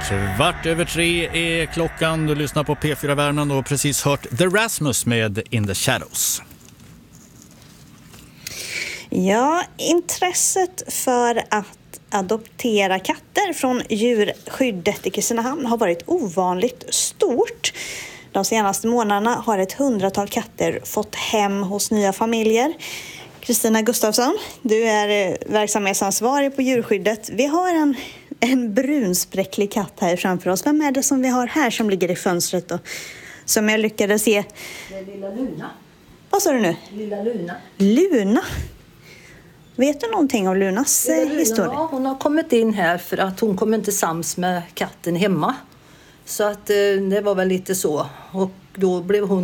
3:15 är klockan. Du lyssnar på P4 Värmland och har precis hört The Rasmus med In the Shadows. Ja, intresset för att adoptera katter från djurskyddet i Kristinehamn har varit ovanligt stort. De senaste månaderna har ett 100-tal katter fått hem hos nya familjer. Kristina Gustafsson, du är verksamhetsansvarig på djurskyddet. Vi har en brunspräcklig katt här framför oss. Vem är det som vi har här som ligger i fönstret då? Som jag lyckades se. Det är lilla Luna. Vad sa du nu? Lilla Luna. Luna? Vet du någonting om Lunas historia? Ja, hon har kommit in här för att hon kom inte sams med katten hemma. Så att det var väl lite så. Och då blev hon